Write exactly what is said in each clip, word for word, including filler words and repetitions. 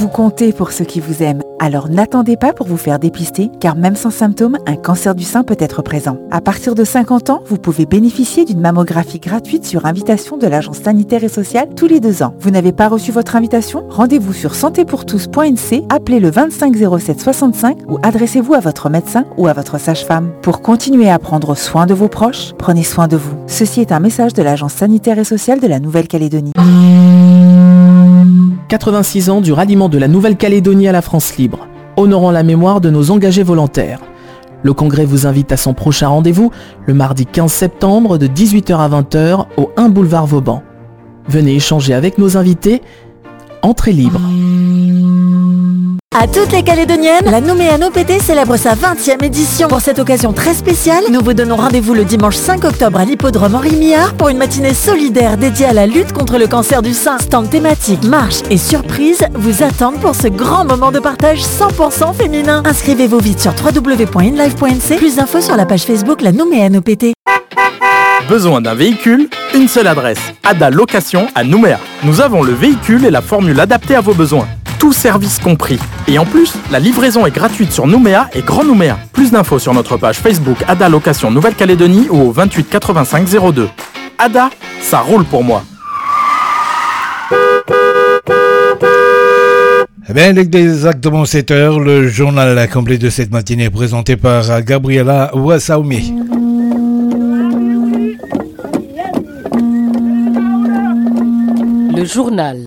Vous comptez pour ceux qui vous aiment, alors n'attendez pas pour vous faire dépister, car même sans symptômes, un cancer du sein peut être présent. À partir de cinquante ans, vous pouvez bénéficier d'une mammographie gratuite sur invitation de l'Agence sanitaire et sociale tous les deux ans. Vous n'avez pas reçu votre invitation? Rendez-vous sur santé pour tous point n c, appelez le vingt-cinq zéro sept soixante-cinq ou adressez-vous à votre médecin ou à votre sage-femme. Pour continuer à prendre soin de vos proches, prenez soin de vous. Ceci est un message de l'Agence sanitaire et sociale de la Nouvelle-Calédonie. quatre-vingt-six ans du ralliement de la Nouvelle-Calédonie à la France libre, honorant la mémoire de nos engagés volontaires. Le Congrès vous invite à son prochain rendez-vous, le mardi quinze septembre de dix-huit heures à vingt heures au un boulevard Vauban. Venez échanger avec nos invités. Entrée libre. À toutes les Calédoniennes, la Nouméa No P T célèbre sa vingtième édition. Pour cette occasion très spéciale, nous vous donnons rendez-vous le dimanche cinq octobre à l'hippodrome Henri Millard pour une matinée solidaire dédiée à la lutte contre le cancer du sein. Stand thématique, marche et surprise vous attendent pour ce grand moment de partage cent pour cent féminin. Inscrivez-vous vite sur w w w point inlive point n c. Plus d'infos sur la page Facebook La Nouméa No P T. Besoin d'un véhicule? Une seule adresse, Ada Location à Nouméa. Nous avons le véhicule et la formule adaptée à vos besoins. Tout service compris. Et en plus, la livraison est gratuite sur Nouméa et Grand Nouméa. Plus d'infos sur notre page Facebook Ada Location Nouvelle-Calédonie ou au vingt-huit quatre-vingt-cinq zéro deux. Ada, ça roule pour moi. Eh bien, avec exactement sept heures, le journal complet de cette matinée est présenté par Gabriela Wassaoumi. Le journal.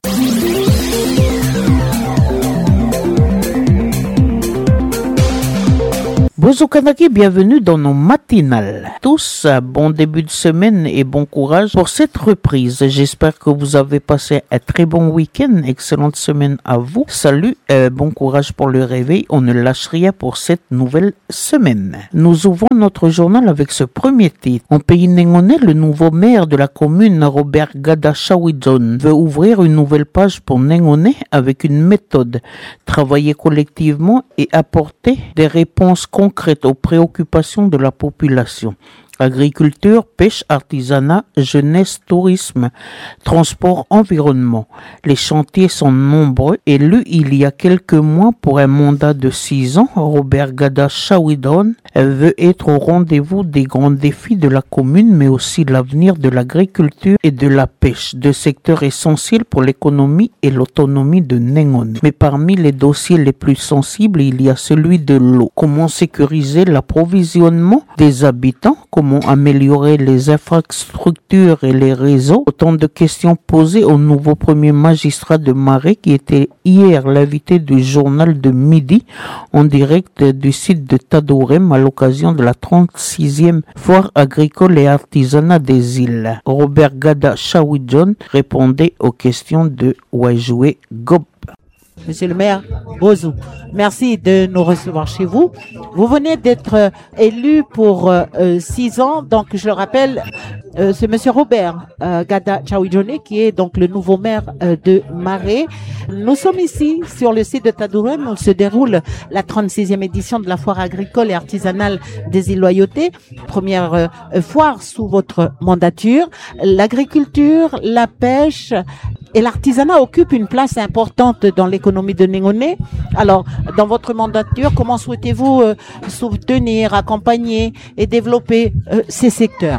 Bonjour Kanaki, bienvenue dans nos matinales. Tous, bon début de semaine et bon courage pour cette reprise. J'espère que vous avez passé un très bon week-end, excellente semaine à vous. Salut, euh, bon courage pour le réveil, on ne lâche rien pour cette nouvelle semaine. Nous ouvrons notre journal avec ce premier titre. En pays Néngonais, le nouveau maire de la commune, Robert Gada Shawidon, veut ouvrir une nouvelle page pour Néngonais avec une méthode. Travailler collectivement et apporter des réponses concrètes aux préoccupations de la population. Agriculture, pêche, artisanat, jeunesse, tourisme, transport, environnement. Les chantiers sont nombreux. Élu il y a quelques mois pour un mandat de six ans, Robert Gada Shawidon veut être au rendez-vous des grands défis de la commune, mais aussi l'avenir de l'agriculture et de la pêche, deux secteurs essentiels pour l'économie et l'autonomie de Néngonais. Mais parmi les dossiers les plus sensibles, il y a celui de l'eau. Comment sécuriser l'approvisionnement des habitants? Comment améliorer les infrastructures et les réseaux? Autant de questions posées au nouveau premier magistrat de Marais qui était hier l'invité du journal de midi en direct du site de Tadourem à l'occasion de la trente-sixième foire agricole et artisanat des îles. Robert Gada Shawidon répondait aux questions de Wajoué Gob. Monsieur le maire Bozou, merci de nous recevoir chez vous. Vous venez d'être euh, élu pour euh, six ans, donc je le rappelle, euh, c'est monsieur Robert euh, Gada Shawidon qui est donc le nouveau maire euh, de Marais. Nous sommes ici sur le site de Tadourem où se déroule la trente-sixième édition de la foire agricole et artisanale des îles Loyauté, première euh, foire sous votre mandature. L'agriculture, la pêche et l'artisanat occupent une place importante dans l'économie de Néngonais. Alors, dans votre mandature, comment souhaitez-vous euh, soutenir, accompagner et développer euh, ces secteurs?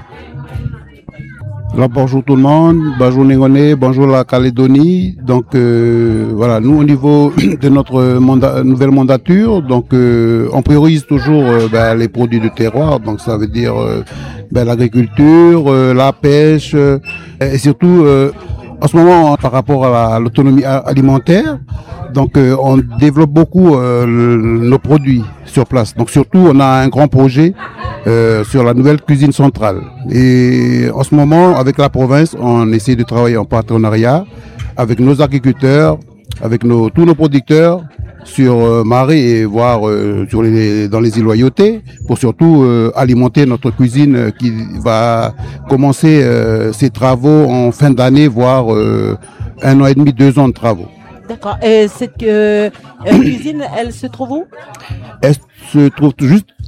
Alors, bonjour tout le monde, bonjour Néngonais, bonjour la Calédonie. Donc euh, voilà, nous au niveau de notre mandat, nouvelle mandature, donc euh, on priorise toujours euh, ben, les produits de terroir. Donc ça veut dire euh, ben, l'agriculture, euh, la pêche euh, et surtout euh, en ce moment, par rapport à l'autonomie alimentaire, donc euh, on développe beaucoup euh, le, nos produits sur place. Donc surtout, on a un grand projet euh, sur la nouvelle cuisine centrale. Et en ce moment, avec la province, on essaie de travailler en partenariat avec nos agriculteurs, avec nos, tous nos producteurs sur euh, Marais et voire euh, sur les, dans les îles Loyauté pour surtout euh, alimenter notre cuisine euh, qui va commencer euh, ses travaux en fin d'année, voire euh, un an et demi, deux ans de travaux. D'accord. Et cette euh, cuisine, elle se trouve où? Elle se trouve juste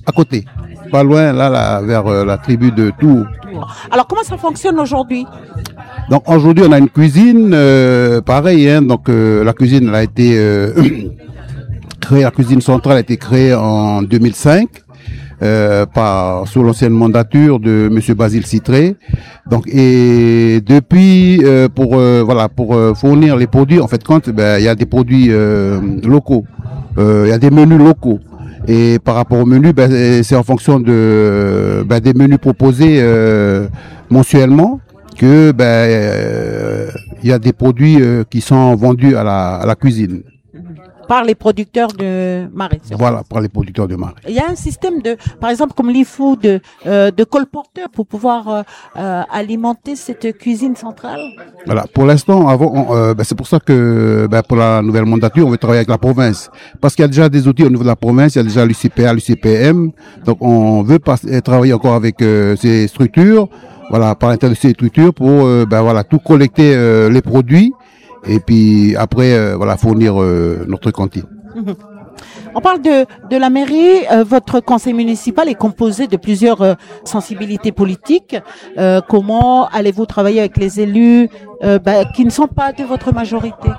à côté, pas loin, là, là vers euh, la tribu de Tours. Alors, comment ça fonctionne aujourd'hui? Donc aujourd'hui, on a une cuisine, euh, pareil, hein, donc euh, la cuisine elle a été euh, créée, la cuisine centrale a été créée en deux mille cinq. Euh, par sous l'ancienne mandature de Monsieur Basile Citré. Donc et depuis euh, pour euh, voilà pour euh, fournir les produits, en fait compte, ben il y a des produits euh, locaux, euh, il y a des menus locaux. Et par rapport au menu, ben, c'est en fonction de ben, des menus proposés euh, mensuellement que ben euh, il y a des produits euh, qui sont vendus à la à la cuisine. Par les producteurs de marée. Voilà, par les producteurs de marée. Il y a un système de, par exemple, comme l'I F O, de, euh, de colporteurs pour pouvoir euh, euh, alimenter cette cuisine centrale. Voilà, pour l'instant, avant, on, euh, ben, c'est pour ça que ben, pour la nouvelle mandature, on veut travailler avec la province. Parce qu'il y a déjà des outils au niveau de la province, il y a déjà l'U C P A, l'U C P M. Donc on veut pas, travailler encore avec euh, ces structures, voilà, par l'intérieur de ces structures pour euh, ben, voilà, tout collecter euh, les produits. Et puis après, euh, voilà, fournir euh, notre cantine. Mmh. On parle de, de la mairie. Euh, votre conseil municipal est composé de plusieurs euh, sensibilités politiques. Euh, comment allez-vous travailler avec les élus euh, bah, qui ne sont pas de votre majorité?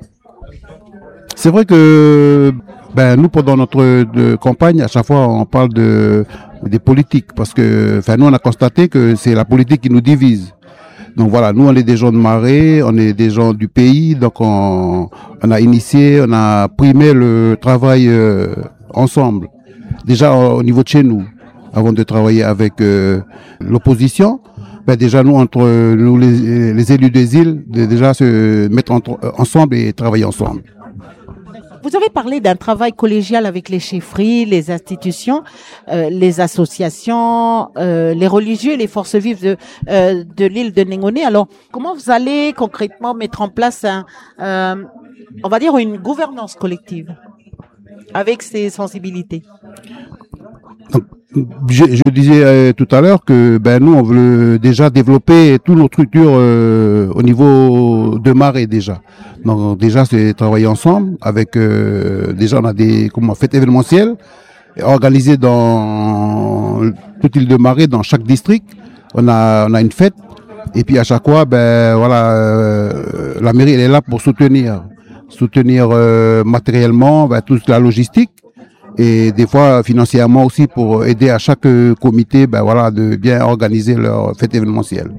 C'est vrai que ben, nous, pendant notre de campagne, à chaque fois, on parle de des politiques. Parce que nous, on a constaté que c'est la politique qui nous divise. Donc voilà, nous on est des gens de marée, on est des gens du pays, donc on, on a initié, on a primé le travail euh, ensemble. Déjà au niveau de chez nous, avant de travailler avec euh, l'opposition, ben déjà nous entre nous les, les élus des îles, de déjà se mettre entre, ensemble et travailler ensemble. Vous avez parlé d'un travail collégial avec les chefferies, les institutions, euh, les associations, euh, les religieux et les forces vives de, euh, de l'île de Nengoné. Alors, comment vous allez concrètement mettre en place un, euh, on va dire une gouvernance collective avec ces sensibilités? Donc, je, je disais euh, tout à l'heure que ben nous on veut déjà développer toutes nos structures euh, au niveau de marée déjà. Donc déjà c'est travailler ensemble avec euh, déjà on a des comment fêtes événementielles organisées dans toute l'île de Marée, dans chaque district. On a on a une fête et puis à chaque fois ben voilà euh, la mairie elle est là pour soutenir soutenir euh, matériellement ben, toute la logistique. Et des fois financièrement aussi pour aider à chaque comité ben voilà de bien organiser leur fête événementielle.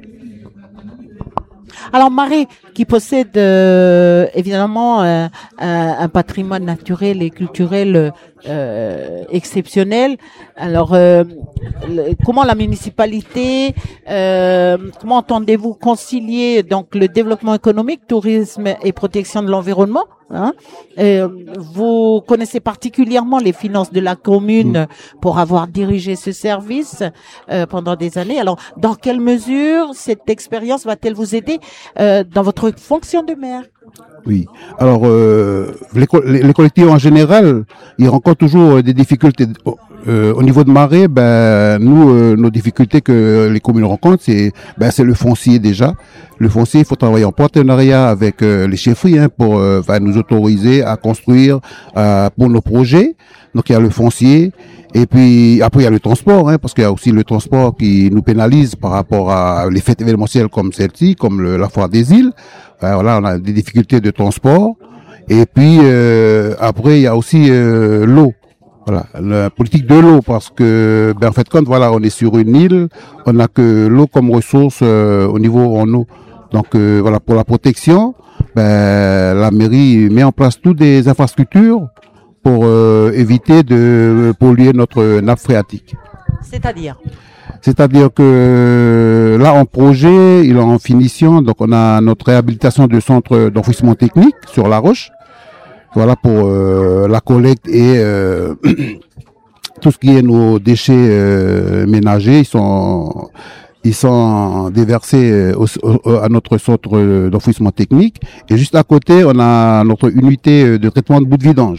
Alors Marée, qui possède euh, évidemment euh, un, un patrimoine naturel et culturel euh, exceptionnel. Alors euh, le, comment la municipalité, euh, comment entendez-vous concilier donc le développement économique, tourisme et protection de l'environnement? Hein? Euh, vous connaissez particulièrement les finances de la commune pour avoir dirigé ce service euh, pendant des années. Alors, dans quelle mesure cette expérience va-t-elle vous aider euh, dans votre fonction de maire? Oui. Alors, euh, les, les collectivités en général, ils rencontrent toujours des difficultés. Euh, au niveau de Marée, ben nous, euh, nos difficultés que les communes rencontrent, c'est ben c'est le foncier déjà. Le foncier, il faut travailler en partenariat avec euh, les chefferies hein, pour euh, nous autoriser à construire euh, pour nos projets. Donc il y a le foncier et puis après il y a le transport, hein, parce qu'il y a aussi le transport qui nous pénalise par rapport à les fêtes événementielles comme celle-ci, comme le, la foire des îles. Euh, voilà, on a des difficultés de transport. Et puis euh, après il y a aussi euh, l'eau. Voilà, la politique de l'eau, parce que, ben, en fait, quand voilà, on est sur une île, on n'a que l'eau comme ressource euh, au niveau en eau. Donc, euh, voilà, pour la protection, ben, la mairie met en place toutes des infrastructures pour euh, éviter de polluer notre nappe phréatique. C'est-à-dire? C'est-à-dire que là, en projet, il est en finition, donc on a notre réhabilitation de centre d'enfouissement technique sur La Roche. Voilà pour euh, la collecte et euh, tout ce qui est nos déchets euh, ménagers, ils sont ils sont déversés au, au, à notre centre d'enfouissement technique. Et juste à côté, on a notre unité de traitement de boue de vidange.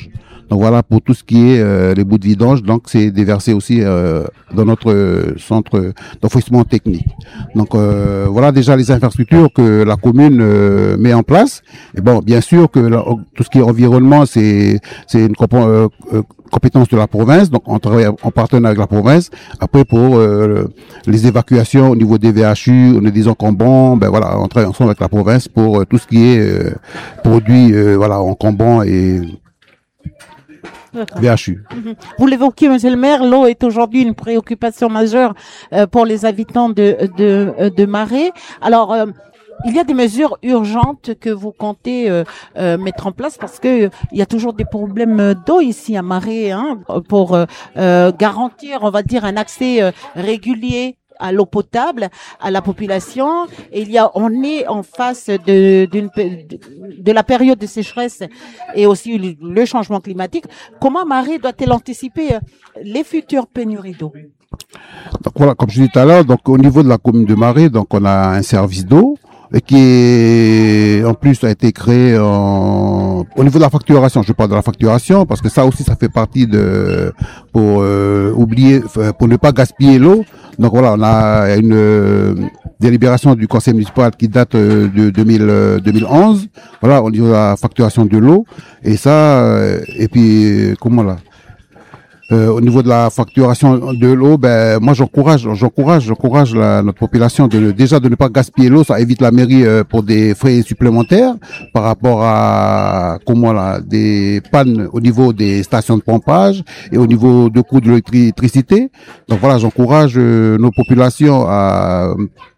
Donc voilà, pour tout ce qui est euh, les bouts de vidange, donc c'est déversé aussi euh, dans notre centre d'enfouissement technique. Donc euh, voilà déjà les infrastructures que la commune euh, met en place. Et bon, bien sûr que la, tout ce qui est environnement, c'est c'est une comp- euh, compétence de la province. Donc on travaille en partenariat avec la province. Après pour euh, les évacuations au niveau des V H U, on est des encombrants, ben voilà, on travaille ensemble avec la province pour euh, tout ce qui est euh, produits euh, voilà encombrants et V H U. Vous l'évoquez, monsieur le maire, l'eau est aujourd'hui une préoccupation majeure euh, pour les habitants de, de, de Marais. Alors, euh, il y a des mesures urgentes que vous comptez euh, euh, mettre en place parce que euh, il y a toujours des problèmes d'eau ici à Marais, hein, pour euh, euh, garantir, on va dire, un accès euh, régulier à l'eau potable à la population. Et il y a, on est en face de, d'une, de, de la période de sécheresse et aussi le, le changement climatique. Comment Marais doit-elle anticiper les futures pénuries d'eau? Donc voilà, comme je disais tout à l'heure, donc au niveau de la commune de Marais, donc on a un service d'eau qui est en plus a été créé en, au niveau de la facturation. Je parle de la facturation parce que ça aussi ça fait partie de pour euh, oublier pour ne pas gaspiller l'eau. Donc voilà, on a une euh, délibération du conseil municipal qui date euh, de deux mille, euh, deux mille onze. Voilà, au niveau de la facturation de l'eau et ça euh, et puis comment là Euh, au niveau de la facturation de l'eau, ben moi j'encourage, j'encourage, j'encourage la, notre population de déjà de ne pas gaspiller l'eau. Ça évite la mairie euh, pour des frais supplémentaires par rapport à comment là des pannes au niveau des stations de pompage et au niveau de coût de l'électricité. Donc voilà, j'encourage euh, nos populations à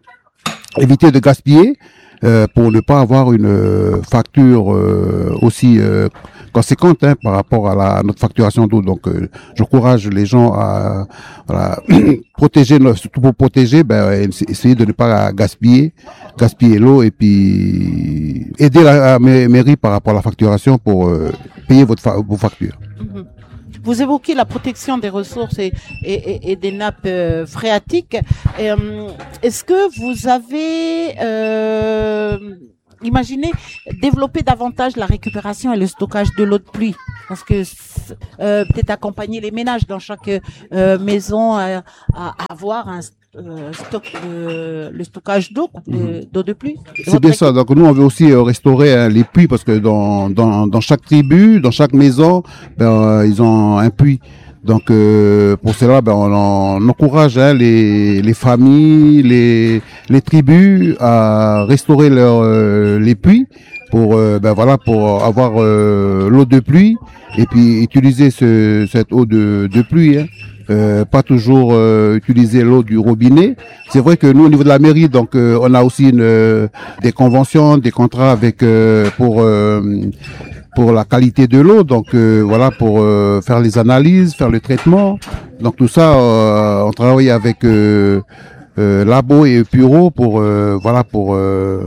éviter de gaspiller euh, pour ne pas avoir une euh, facture euh, aussi euh, conséquente hein, par rapport à, la, à notre facturation d'eau. Donc, euh, j'encourage les gens à voilà, protéger, surtout pour protéger, ben, essayer de ne pas gaspiller, gaspiller l'eau et puis aider la, la mairie par rapport à la facturation pour euh, payer votre fa- vos factures. Mm-hmm. Vous évoquez la protection des ressources et, et, et, et des nappes euh, phréatiques. Et, euh, est-ce que vous avez euh, imaginé développer davantage la récupération et le stockage de l'eau de pluie? Parce que euh, peut-être accompagner les ménages dans chaque euh, maison à, à avoir un euh, stock de, le stockage d'eau, de, d'eau de pluie. C'est bien ça. Donc nous on veut aussi euh, restaurer hein, les puits parce que dans, dans dans chaque tribu, dans chaque maison, ben, euh, ils ont un puits. Donc euh, pour cela, ben, on, on encourage hein, les les familles, les les tribus à restaurer leur euh, les puits pour euh, ben voilà pour avoir euh, l'eau de pluie et puis utiliser ce cette eau de de pluie. Hein. Euh, pas toujours euh, utiliser l'eau du robinet. C'est vrai que nous au niveau de la mairie, donc euh, on a aussi une, euh, des conventions, des contrats avec euh, pour euh, pour la qualité de l'eau, donc euh, voilà pour euh, faire les analyses, faire le traitement. Donc tout ça, euh, on travaille avec euh, euh, Labo et Puro pour euh, voilà pour, euh,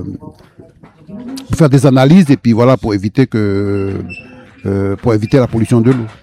pour faire des analyses et puis voilà pour éviter que euh, pour éviter la pollution de l'eau.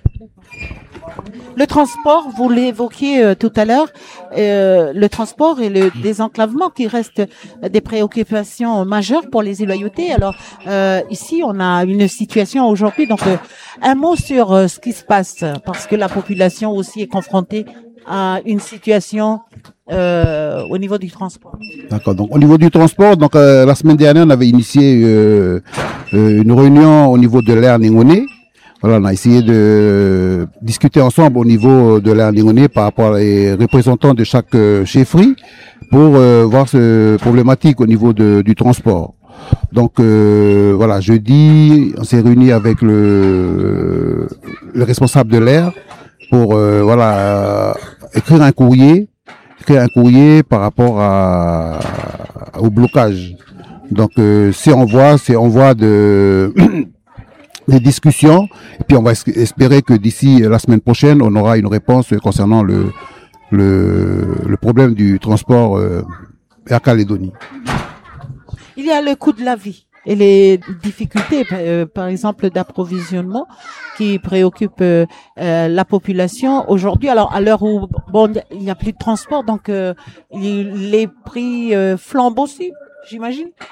Le transport, vous l'évoquiez euh, tout à l'heure, euh, le transport et le désenclavement qui restent des préoccupations majeures pour les Îles-Loyautais. Alors euh, ici, on a une situation aujourd'hui. Donc, euh, un mot sur euh, ce qui se passe, parce que la population aussi est confrontée à une situation euh, au niveau du transport. D'accord. Donc, au niveau du transport, donc euh, la semaine dernière, on avait initié euh, euh, une réunion au niveau de l'aire Ningoné. Voilà, on a essayé de discuter ensemble au niveau de l'aire Ningoné par rapport aux représentants de chaque euh, chefferie pour euh, voir ce problématique au niveau de, du transport. Donc euh, voilà, jeudi, on s'est réuni avec le, le responsable de l'aire pour euh, voilà euh, écrire un courrier, écrire un courrier par rapport à, au blocage. Donc euh, c'est on voit, c'est on voit de des discussions, et puis on va espérer que d'ici la semaine prochaine, on aura une réponse concernant le le, le problème du transport euh, à Calédonie. Il y a le coût de la vie et les difficultés, euh, par exemple, d'approvisionnement qui préoccupent euh, euh, la population aujourd'hui. Alors, à l'heure où bon, il n'y a plus de transport, donc euh, les prix euh, flambent aussi, j'imagine.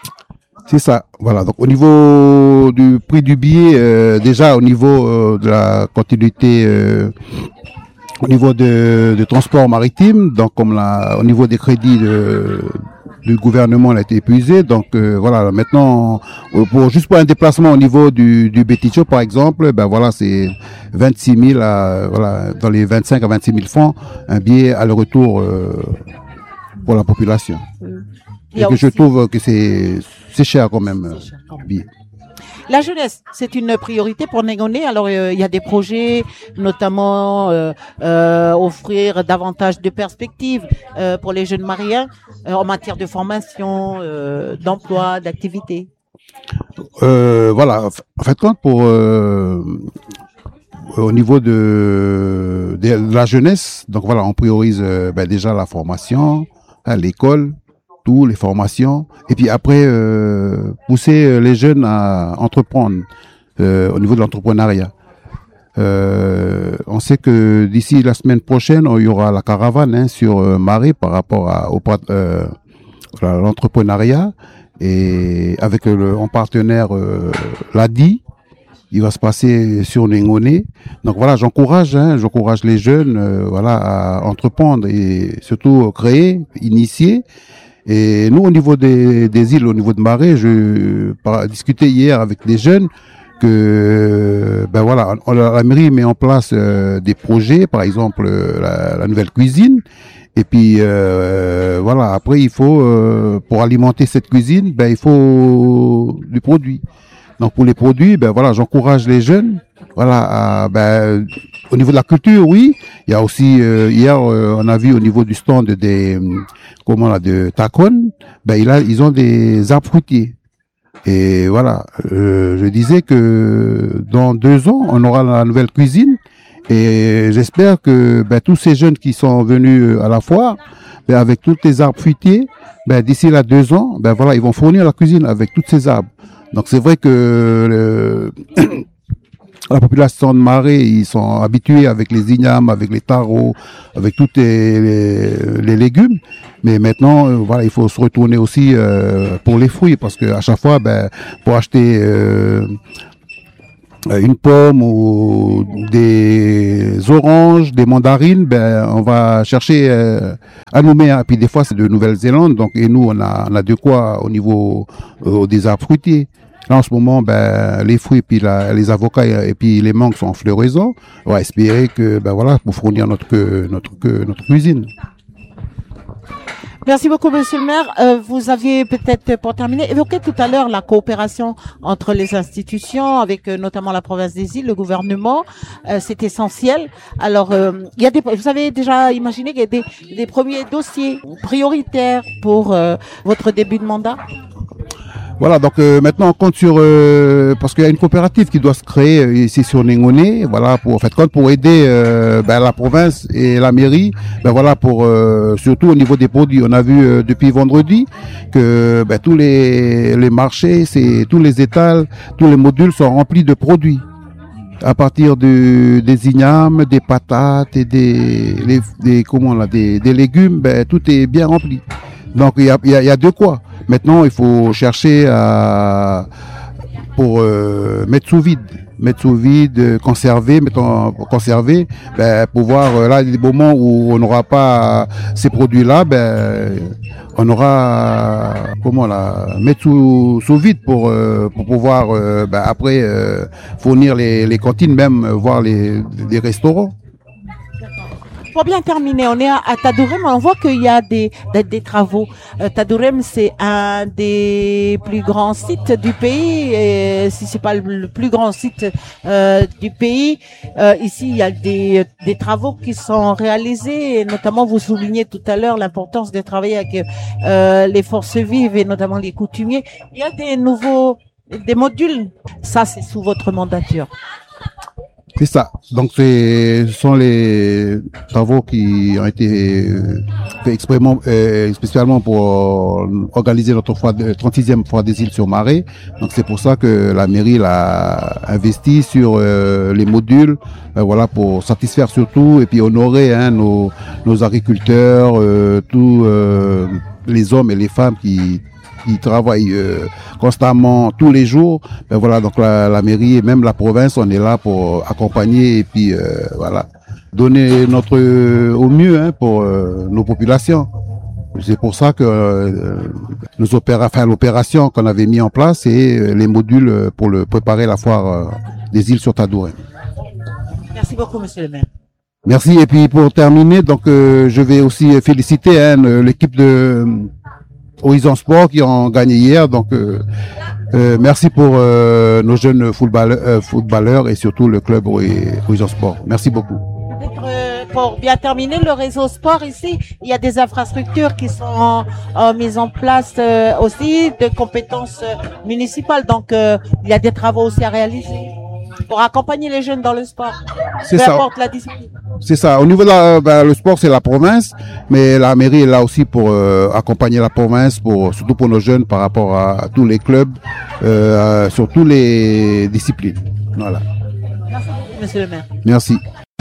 C'est ça, voilà. Donc au niveau du prix du billet, euh, déjà au niveau euh, de la continuité, euh, au niveau de, de transport maritime, donc comme la, au niveau des crédits de, du gouvernement, elle a été épuisé. Donc euh, voilà, maintenant pour juste pour un déplacement au niveau du, du Béticho par exemple, ben voilà, c'est vingt-six mille à voilà dans les vingt-cinq à vingt-six mille francs un billet aller-retour euh, pour la population. Et que je trouve que c'est c'est cher quand même. Euh, billet. La jeunesse, c'est une priorité pour Négoné. Alors, euh, il y a des projets, notamment euh, euh, offrir davantage de perspectives euh, pour les jeunes mariés euh, en matière de formation, euh, d'emploi, d'activité. Euh, voilà, en fait, quand pour euh, au niveau de, de la jeunesse, donc voilà, on priorise euh, ben, déjà la formation, hein, l'école. Tous les formations et puis après euh, pousser les jeunes à entreprendre euh, au niveau de l'entrepreneuriat. Euh, on sait que d'ici la semaine prochaine, il y aura la caravane hein, sur euh, Marais par rapport à, au, euh, à l'entrepreneuriat et avec le en partenaire euh, l'A D I. Il va se passer sur Négoné. Donc voilà, j'encourage, hein, j'encourage les jeunes, euh, voilà, à entreprendre et surtout créer, initier. Et nous, au niveau des, des îles, au niveau de Marais, je par, discutais hier avec des jeunes que, ben voilà, on, la mairie met en place euh, des projets, par exemple la, la nouvelle cuisine. Et puis euh, voilà, après il faut euh, pour alimenter cette cuisine, ben il faut du produit. Donc pour les produits, ben voilà, j'encourage les jeunes. Voilà, à, ben, au niveau de la culture, oui. Il y a aussi euh, hier, euh, on a vu au niveau du stand des comment là de Tacon, ben il a, ils ont des arbres fruitiers. Et voilà, euh, je disais que dans deux ans, on aura la nouvelle cuisine. Et j'espère que ben, tous ces jeunes qui sont venus à la foire, ben, avec tous les arbres fruitiers, ben, d'ici là deux ans, ben voilà, ils vont fournir la cuisine avec tous ces arbres. Donc c'est vrai que le, la population de Marais, ils sont habitués avec les ignames, avec les tarots, avec tous les, les, les légumes. Mais maintenant, euh, voilà, il faut se retourner aussi euh, pour les fruits, parce que à chaque fois, ben, pour acheter euh, une pomme ou des oranges, des mandarines, ben, on va chercher euh, à Nouméa. Puis des fois, c'est de Nouvelle-Zélande, donc et nous, on a, on a de quoi au niveau euh, des arbres fruitiers. Là, en ce moment, ben, les fruits, puis la, les avocats et, et puis les mangues sont en floraison. On va espérer que, ben voilà, pour fournir notre notre notre cuisine. Merci beaucoup, monsieur le maire. Euh, vous aviez peut-être, pour terminer, évoqué tout à l'heure la coopération entre les institutions, avec euh, notamment la province des îles, le gouvernement. Euh, c'est essentiel. Alors, euh, il y a des, vous avez déjà imaginé qu'il y a des, des premiers dossiers prioritaires pour euh, votre début de mandat? Voilà, donc euh, maintenant on compte sur euh, parce qu'il y a une coopérative qui doit se créer euh, ici sur Négoné, voilà, pour en fait compte pour aider euh, ben, la province et la mairie, ben voilà, pour euh, surtout au niveau des produits. On a vu euh, depuis vendredi que ben, tous les les marchés, c'est tous les étals, tous les modules sont remplis de produits. À partir de, des ignames, des patates et des les, des comment là, des, des légumes, ben tout est bien rempli. Donc il y a il y a, il y a de quoi. Maintenant, il faut chercher à pour euh, mettre sous vide, mettre sous vide, conserver, mettons conserver, ben pouvoir euh, là des moments où on n'aura pas ces produits-là, ben on aura comment là mettre sous sous vide pour euh, pour pouvoir euh, ben, après euh, fournir les les cantines, même voir les les restaurants. Pour bien terminer, on est à, à Tadourem, on voit qu'il y a des, des, des travaux. Euh, Tadourem, c'est un des plus grands sites du pays, et si c'est pas le, le plus grand site euh, du pays, euh, ici il y a des, des travaux qui sont réalisés, et notamment vous soulignez tout à l'heure l'importance de travailler avec euh, les forces vives et notamment les coutumiers. Il y a des nouveaux, des modules. Ça, c'est sous votre mandature. C'est ça. Donc, ce sont les travaux qui ont été faits exprèmement, euh, spécialement pour organiser notre foire, trente-sixième foire des îles sur Marais. Donc, c'est pour ça que la mairie l'a investi sur euh, les modules, euh, voilà, pour satisfaire surtout et puis honorer hein, nos, nos agriculteurs, euh, tous euh, les hommes et les femmes qui qui travaillent euh, constamment tous les jours. Ben voilà, donc la, la mairie et même la province, on est là pour accompagner et puis euh, voilà, donner notre euh, au mieux hein, pour euh, nos populations. C'est pour ça que euh, nous opéra, enfin, l'opération qu'on avait mis en place et euh, les modules pour le préparer la foire euh, des îles sur Tadourin. Merci beaucoup, monsieur le maire. Merci. Et puis pour terminer, donc euh, je vais aussi féliciter hein, l'équipe de euh, Horizon Sport qui ont gagné hier. Donc euh, euh, merci pour euh, nos jeunes footballeurs, euh, footballeurs et surtout le club Horizon Sport. Merci beaucoup. Peut-être euh, pour bien terminer, le réseau sport ici, il y a des infrastructures qui sont euh, mises en place euh, aussi de compétences euh, municipales. Donc euh, il y a des travaux aussi à réaliser pour accompagner les jeunes dans le sport. C'est peu ça. importe la discipline. C'est ça. Au niveau de la, ben, le sport, c'est la province, mais la mairie est là aussi pour euh, accompagner la province, pour surtout pour nos jeunes par rapport à, à tous les clubs, euh, sur toutes les disciplines. Voilà. Merci beaucoup, monsieur le maire. Merci.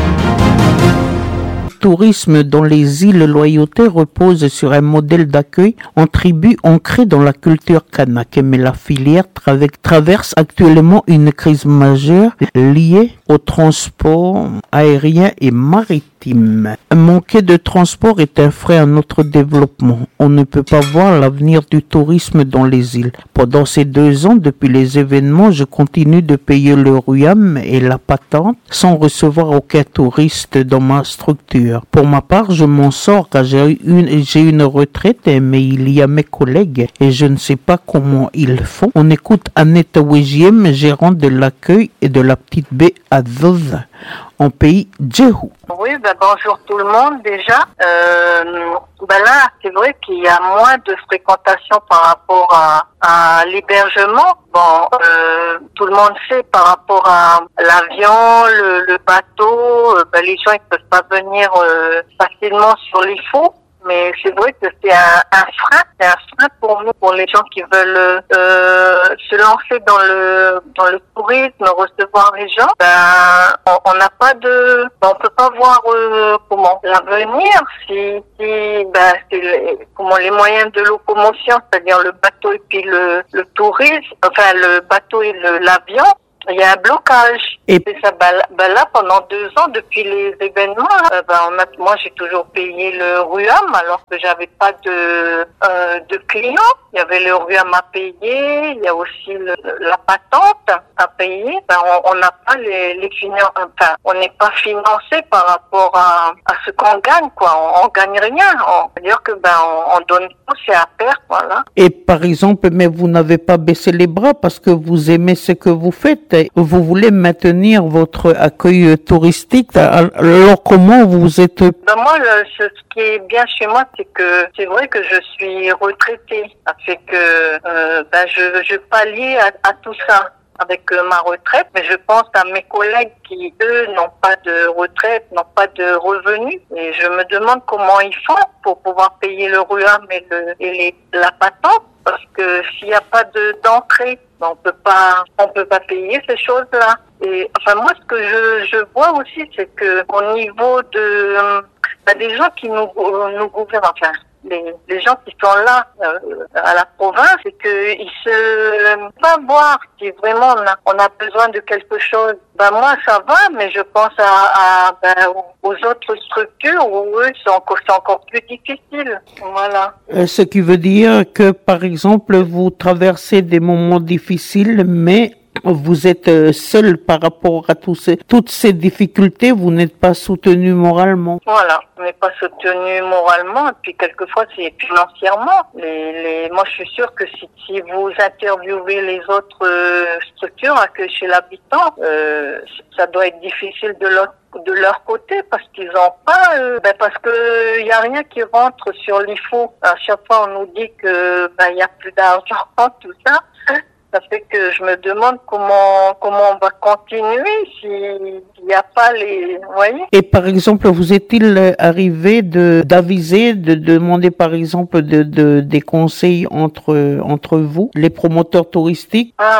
Le tourisme dans les îles Loyauté repose sur un modèle d'accueil en tribu ancré dans la culture kanak, mais la filière traverse actuellement une crise majeure liée au transport aérien et maritime. Manquer de transport est un frein à notre développement. On ne peut pas voir l'avenir du tourisme dans les îles. Pendant ces deux ans, depuis les événements, je continue de payer le R U A M et la patente sans recevoir aucun touriste dans ma structure. Pour ma part, je m'en sors car j'ai une, j'ai une retraite, mais il y a mes collègues et je ne sais pas comment ils font. On écoute Annette Wegiem, gérante de l'accueil et de la petite baie à Zoz, en pays Djehou. Oui, ben bonjour tout le monde déjà. Euh, ben là, c'est vrai qu'il y a moins de fréquentation par rapport à, à l'hébergement. Bon, euh, tout le monde sait par rapport à l'avion, le, le bateau, euh, ben les gens ils peuvent pas venir euh, facilement sur l'I F O. Mais c'est vrai que c'est un, un frein, c'est un frein pour nous, pour les gens qui veulent euh, se lancer dans le dans le tourisme, recevoir les gens. Ben, on n'a pas de, on peut pas voir euh, comment l'avenir. Si, si ben, c'est les, comment les moyens de locomotion, c'est-à-dire le bateau et puis le le tourisme, enfin le bateau et le, l'avion. Il y a un blocage. Et c'est ça, ben, ben là, pendant deux ans, depuis les événements, euh, ben, on a, moi, j'ai toujours payé le R U A M alors que j'avais pas de, euh, de clients. Il y avait le R U A M à payer, il y a aussi le, la patente à payer. Ben, on n'a pas les, les finances, enfin, on n'est pas financé par rapport à, à ce qu'on gagne, quoi. On, on gagne rien. On veut dire que, ben, on, on donne tout, c'est à perdre, voilà. Et par exemple, mais vous n'avez pas baissé les bras parce que vous aimez ce que vous faites. Vous voulez maintenir votre accueil touristique, alors comment vous êtes... Ben moi, le, ce qui est bien chez moi, c'est que c'est vrai que je suis retraitée. Ça fait que euh, ben je, je pallie à, à tout ça avec euh, ma retraite, mais je pense à mes collègues qui, eux, n'ont pas de retraite, n'ont pas de revenus, et je me demande comment ils font pour pouvoir payer le R U A M et, le, et les, la patente, parce que s'il n'y a pas de d'entrée, on peut pas, on peut pas payer ces choses-là. Et enfin moi, ce que je, je vois aussi, c'est que au niveau de bah, des gens qui nous nous gouvernent, enfin les, les gens qui sont là euh, à la province, c'est que ils se pas voir si vraiment on a on a besoin de quelque chose. Ben moi ça va, mais je pense à, à ben, aux autres structures où eux c'est encore c'est encore plus difficile. Voilà. Euh, ce qui veut dire que par exemple vous traversez des moments difficiles, mais vous êtes seul par rapport à tous ces, toutes ces difficultés, vous n'êtes pas soutenu moralement. Voilà, on n'est pas soutenu moralement, et puis quelquefois c'est financièrement. Les, les, moi je suis sûre que si, si vous interviewez les autres euh, structures accueil chez l'habitant, euh, ça doit être difficile de l'autre de leur côté parce qu'ils n'ont pas euh, ben parce que il y a rien qui rentre sur l'I F O. À chaque fois on nous dit que ben il y a plus d'argent, tout ça. Ça fait que je me demande comment comment on va continuer s'il n'y a pas les... Vous voyez ? Et par exemple, vous est-il arrivé de d'aviser, de demander par exemple de, de des conseils entre entre vous, les promoteurs touristiques ? Ah oui,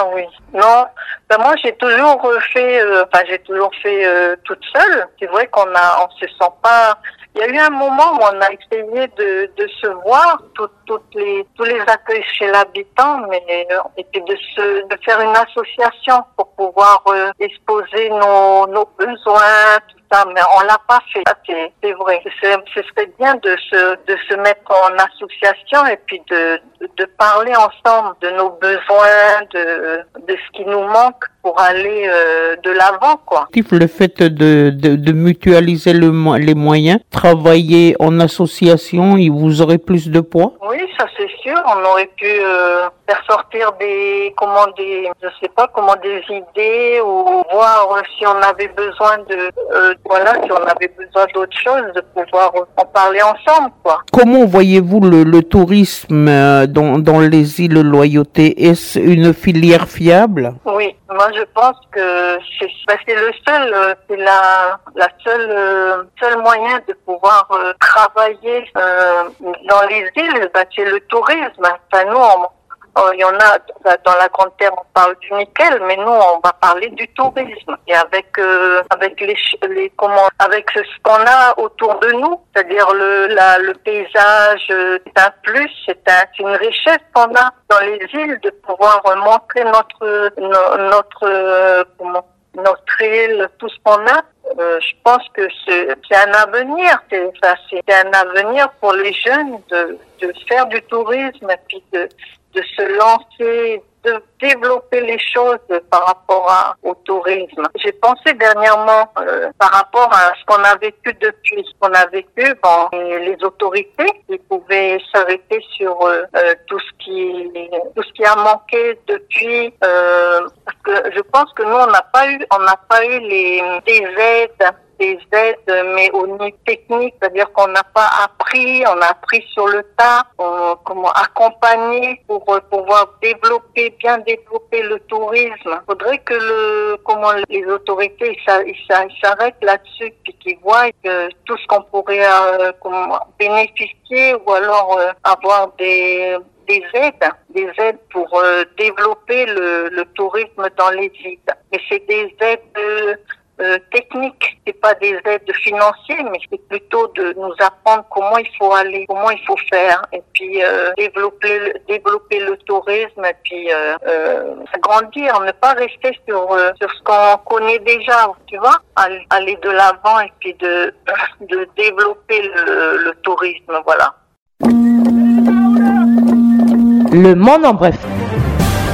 Non, ben moi j'ai toujours fait, euh, enfin j'ai toujours fait euh, toute seule. C'est vrai qu'on a, on se sent pas. Il y a eu un moment où on a essayé de, de se voir, toutes, toutes les, tous les accueils chez l'habitant, mais et puis de se, de faire une association pour pouvoir euh, exposer nos, nos besoins, tout ça, mais on l'a pas fait. C'est, c'est vrai. C'est, ce serait bien de se, de se mettre en association et puis de, de, de parler ensemble de nos besoins, de, de ce qui nous manque pour aller euh, de l'avant, quoi. Le fait de, de, de mutualiser le, les moyens, travailler en association, il vous aurait plus de poids? Oui, ça c'est sûr. On aurait pu euh, faire sortir des, comment des, je sais pas, comment des idées ou voir euh, si on avait besoin de, euh, voilà, si on avait besoin d'autre chose, de pouvoir en parler ensemble, quoi. Comment voyez-vous le, le tourisme euh, dans, dans les îles Loyauté? Est-ce une filière fiable? Oui, moi je pense que c'est, bah, c'est le seul, euh, c'est la, la seule, euh, seul moyen de pouvoir euh, travailler euh, dans les îles. Bah, c'est le tourisme. Enfin, nous, on, on, il y en a dans la Grande Terre, on parle du nickel, mais nous, on va parler du tourisme. Et avec euh, avec les, les comment, avec ce qu'on a autour de nous, c'est-à-dire le la, le paysage, euh, c'est un plus, c'est un, c'est une richesse qu'on a dans les îles de pouvoir montrer notre no, notre euh, comment, notre île, tout ce qu'on a. Euh, je pense que c'est, c'est un avenir, c'est, ça, c'est un avenir pour les jeunes de, de faire du tourisme et puis de, de se lancer, de développer les choses par rapport à, au tourisme. J'ai pensé dernièrement euh, par rapport à ce qu'on a vécu depuis, ce qu'on a vécu, bon, les autorités, ils pouvaient s'arrêter sur euh, euh, tout ce qui, tout ce qui a manqué depuis. Euh, parce que je pense que nous, on n'a pas eu, on n'a pas eu les des aides. des aides, mais au niveau technique, c'est-à-dire qu'on n'a pas appris, on a appris sur le tas, on, comment accompagner pour euh, pouvoir développer, bien développer le tourisme. Il faudrait que le, comment les autorités ils, ils s'arrêtent là-dessus, puis qu'ils voient que tout ce qu'on pourrait euh, comment, bénéficier ou alors euh, avoir des des aides, des aides pour euh, développer le, le tourisme dans les îles. Mais c'est des aides euh, Euh, technique, c'est pas des aides financières, mais c'est plutôt de nous apprendre comment il faut aller, comment il faut faire, et puis euh, développer, développer le tourisme, et puis euh, euh, grandir, ne pas rester sur euh, sur ce qu'on connaît déjà, tu vois, aller de l'avant et puis de de développer le, le tourisme, voilà. Le monde en bref.